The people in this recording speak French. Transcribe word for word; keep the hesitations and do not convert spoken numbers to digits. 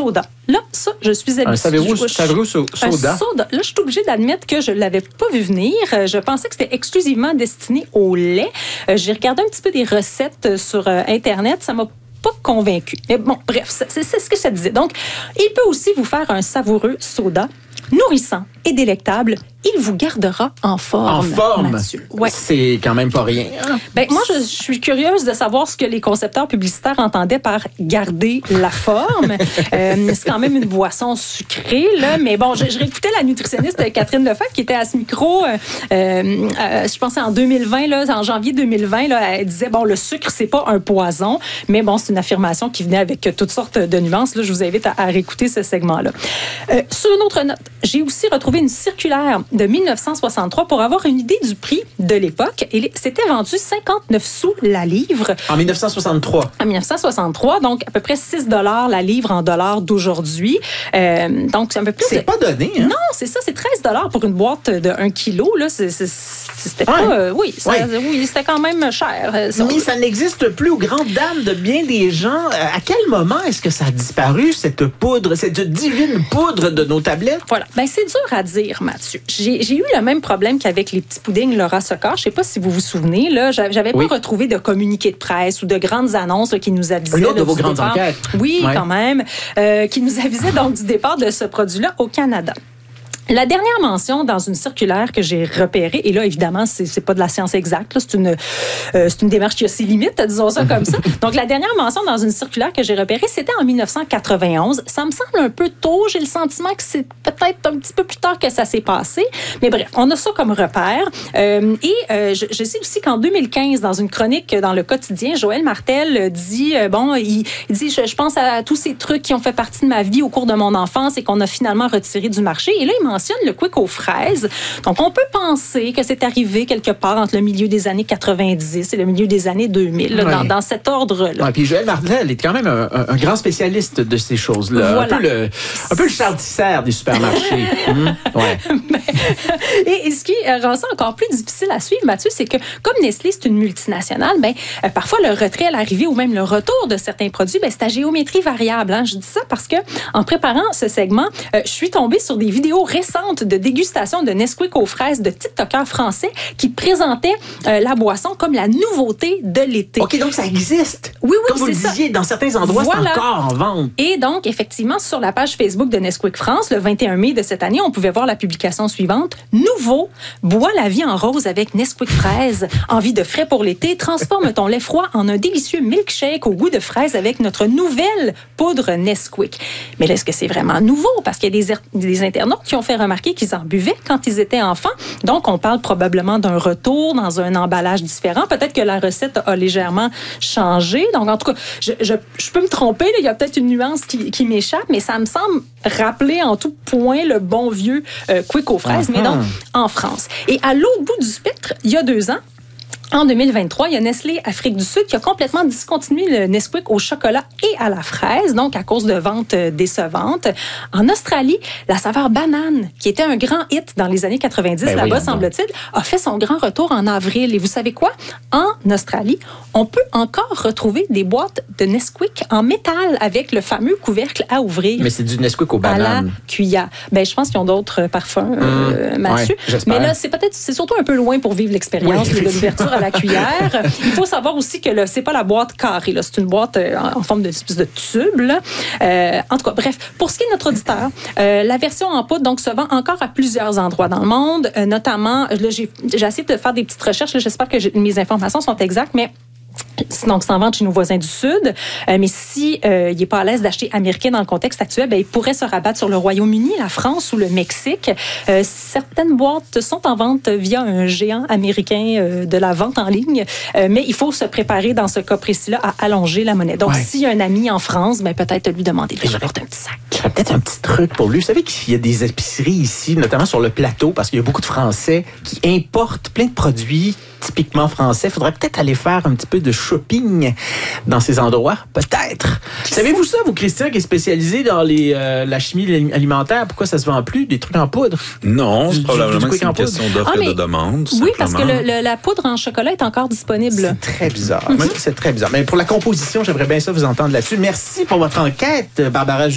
soda. Là, ça, je suis habituée. Un Savero, Savero soda. Un soda. Là, je suis obligée d'admettre que je ne l'avais pas vu venir. Je pensais que c'était exclusivement destiné au lait. J'ai regardé un petit peu des recettes sur Internet. Ça m'a pas convaincue. Mais bon, bref, c'est, c'est ce que ça disait. Donc, il peut aussi vous faire un savoureux soda, nourrissant et délectable. Il vous gardera en forme. En forme? Mathieu. Ouais. C'est quand même pas rien. Ben, moi, je, je suis curieuse de savoir ce que les concepteurs publicitaires entendaient par garder la forme. euh, c'est quand même une boisson sucrée, là. Mais bon, je, je réécoutais la nutritionniste Catherine Lefebvre qui était à ce micro, euh, euh, je pense en deux mille vingt, là, en janvier deux mille vingt, là, elle disait, bon, le sucre, c'est pas un poison. Mais bon, c'est une affirmation qui venait avec toutes sortes de nuances. Là, je vous invite à, à réécouter ce segment-là. Euh, sur une autre note, j'ai aussi retrouvé une circulaire de dix-neuf cent soixante-trois pour avoir une idée du prix de l'époque. Et c'était vendu cinquante-neuf sous la livre. En dix-neuf cent soixante-trois. En dix-neuf cent soixante-trois, donc à peu près six dollars la livre en dollars d'aujourd'hui. Euh, donc c'est un peu plus. C'est de... pas donné, hein? Non, c'est ça, c'est treize dollars pour une boîte de un kilo. Là, c'est, c'est, c'était ouais. pas. Euh, oui, ça, ouais. oui, c'était quand même cher. Ça. Mais ça n'existe plus aux grandes dames de bien des gens. À quel moment est-ce que ça a disparu, cette poudre, cette divine poudre de nos tablettes? Voilà. Ben, c'est dur à dire, Mathieu. J'ai, j'ai eu le même problème qu'avec les petits puddings Laura Socor. Je ne sais pas si vous vous souvenez. Là, j'avais pas oui. retrouvé de communiqué de presse ou de grandes annonces là, qui nous avisaient. Une autre de vos départ. grandes enquêtes. Oui, ouais. quand même. Euh, qui nous avisait donc du départ de ce produit-là au Canada. La dernière mention dans une circulaire que j'ai repérée, et là, évidemment, c'est, c'est pas de la science exacte, là, c'est, une, euh, c'est une démarche qui a ses limites, disons ça comme ça. Donc, la dernière mention dans une circulaire que j'ai repérée, c'était en dix-neuf cent quatre-vingt-onze. Ça me semble un peu tôt. J'ai le sentiment que c'est peut-être un petit peu plus tard que ça s'est passé. Mais bref, on a ça comme repère. Euh, et euh, je, je sais aussi qu'en deux mille quinze, dans une chronique dans le quotidien, Joël Martel dit, euh, bon, il, il dit, je, je pense à tous ces trucs qui ont fait partie de ma vie au cours de mon enfance et qu'on a finalement retiré du marché. Et là, il mentionne le Quick aux fraises. Donc, on peut penser que c'est arrivé quelque part entre le milieu des années quatre-vingt-dix et le milieu des années deux mille, là, oui. dans, dans cet ordre-là. Ouais, puis Joël Martel est quand même un, un, un grand spécialiste de ces choses-là. Voilà. Un peu le, un peu le Charles Tisser des supermarchés. mmh, ouais. et, et ce qui rend ça encore plus difficile à suivre, Mathieu, c'est que comme Nestlé, c'est une multinationale, ben, euh, parfois le retrait à l'arrivée ou même le retour de certains produits, ben, c'est à géométrie variable. Hein. Je dis ça parce que en préparant ce segment, euh, je suis tombée sur des vidéos récentes de dégustation de Nesquik aux fraises de TikTokers français qui présentaient euh, la boisson comme la nouveauté de l'été. OK, donc ça existe. Oui, oui, comme vous c'est le ça. disiez, dans certains endroits, voilà. C'est encore en vente. Et donc, effectivement, sur la page Facebook de Nesquik France, le vingt et un mai de cette année, on pouvait voir la publication suivante. Nouveau, bois la vie en rose avec Nesquik fraise. Envie de frais pour l'été, transforme ton lait froid en un délicieux milkshake au goût de fraise avec notre nouvelle poudre Nesquik. Mais là, est-ce que c'est vraiment nouveau? Parce qu'il y a des, er- des internautes qui ont fait remarquer qu'ils en buvaient quand ils étaient enfants. Donc, on parle probablement d'un retour dans un emballage différent. Peut-être que la recette a légèrement changé. Donc, en tout cas, je, je, je peux me tromper. Là. Il y a peut-être une nuance qui, qui m'échappe, mais ça me semble rappeler en tout point le bon vieux euh, Quick aux fraises, uh-huh. mais donc en France. Et à l'autre bout du spectre, il y a deux ans, en deux mille vingt-trois, il y a Nestlé Afrique du Sud qui a complètement discontinué le Nesquik au chocolat et à la fraise, donc à cause de ventes décevantes. En Australie, la saveur banane, qui était un grand hit dans les années quatre-vingt-dix, ben là-bas, oui, semble-t-il, a fait son grand retour en avril. Et vous savez quoi? En Australie, on peut encore retrouver des boîtes de Nesquik en métal avec le fameux couvercle à ouvrir. Mais c'est du Nesquik aux bananes. À la cuillère. Ben, je pense qu'ils ont d'autres parfums, mmh, euh, Mathieu. Ouais, mais là, c'est peut-être, c'est surtout un peu loin pour vivre l'expérience oui, de l'ouverture à la cuillère. Il faut savoir aussi que là, c'est pas la boîte carrée, là, c'est une boîte euh, en forme de, de tube. Là. Euh, en tout cas, bref, pour ce qui est de notre auditeur, euh, la version en poudre donc se vend encore à plusieurs endroits dans le monde, euh, notamment, là, j'ai, j'ai essayé de faire des petites recherches, là, j'espère que j'ai, mes informations sont exactes, mais donc, c'est en vente chez nos voisins du Sud. Euh, mais si euh, il n'est pas à l'aise d'acheter américain dans le contexte actuel, ben, il pourrait se rabattre sur le Royaume-Uni, la France ou le Mexique. Euh, certaines boîtes sont en vente via un géant américain euh, de la vente en ligne. Euh, mais il faut se préparer dans ce cas précis-là à allonger la monnaie. Donc, ouais. s'il y a un ami en France, ben, peut-être lui demander de lui apporter un petit sac. J'aurais peut-être un petit truc pour lui. Vous savez qu'il y a des épiceries ici, notamment sur le plateau, parce qu'il y a beaucoup de Français qui importent plein de produits typiquement français. Il faudrait peut-être aller faire un petit peu de shopping dans ces endroits, peut-être. Savez-vous ça, vous, Christian, qui est spécialisé dans les, euh, la chimie alimentaire? Pourquoi ça se vend plus, des trucs en poudre? Non, c'est probablement que c'est une question d'offre ah, et de demande. Oui, parce que le, le, la poudre en chocolat est encore disponible. C'est très bizarre. Mm-hmm. C'est très bizarre. Mais pour la composition, j'aimerais bien ça vous entendre là-dessus. Merci pour votre enquête, Barbara